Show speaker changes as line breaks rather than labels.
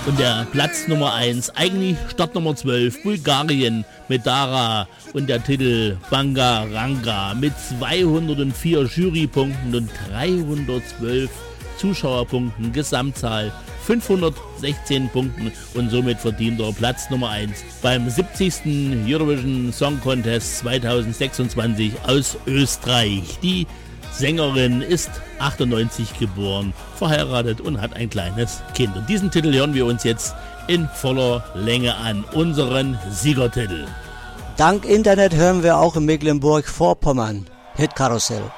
Und der Platz Nummer 1, eigentlich Start Nummer 12, Bulgarien mit Dara und der Titel Banga Ranga mit 204 Jurypunkten und 312 Zuschauerpunkten, Gesamtzahl 516 Punkten und somit verdient er Platz Nummer 1 beim 70. Eurovision Song Contest 2026 aus Österreich. Die Sängerin ist 98 geboren, verheiratet und hat ein kleines Kind. Und diesen Titel hören wir uns jetzt in voller Länge an, unseren Siegertitel.
Dank Internet hören wir auch in Mecklenburg-Vorpommern Hitkarussell.